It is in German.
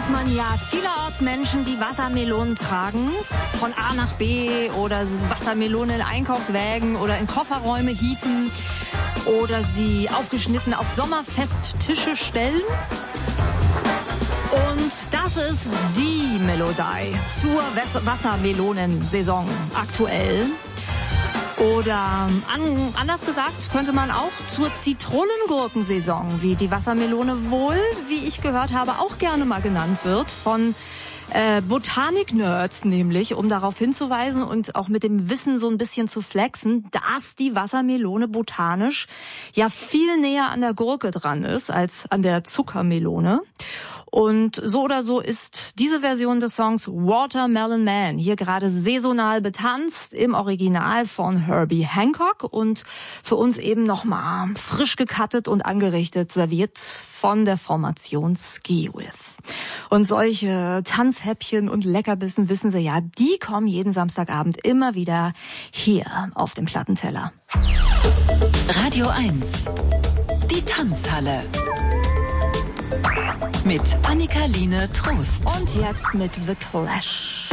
man ja vielerorts Menschen, die Wassermelonen tragen, von A nach B oder Wassermelonen in Einkaufswägen oder in Kofferräume hieven oder sie aufgeschnitten auf Sommerfesttische stellen. Und das ist die Melodie zur Wassermelonensaison aktuell. Oder anders gesagt könnte man auch zur Zitronengurkensaison, wie die Wassermelone wohl, wie ich gehört habe, auch gerne mal genannt wird von Botanik-Nerds nämlich, um darauf hinzuweisen und auch mit dem Wissen so ein bisschen zu flexen, dass die Wassermelone botanisch ja viel näher an der Gurke dran ist als an der Zuckermelone. Und so oder so ist diese Version des Songs Watermelon Man hier gerade saisonal betanzt im Original von Herbie Hancock und für uns eben nochmal frisch gecuttet und angerichtet serviert von der Formation Ski With. Und solche Tanzhäppchen und Leckerbissen, wissen Sie ja, die kommen jeden Samstagabend immer wieder hier auf dem Plattenteller. Radio 1, die Tanzhalle. Mit Annika-Line Trost. Und jetzt mit The Clash.